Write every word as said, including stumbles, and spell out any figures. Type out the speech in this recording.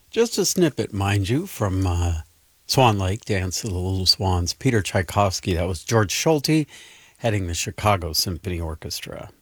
Just a snippet, mind you, from uh, Swan Lake, Dance of the Little Swans, Peter Tchaikovsky. That was George Schulte heading the Chicago Symphony Orchestra.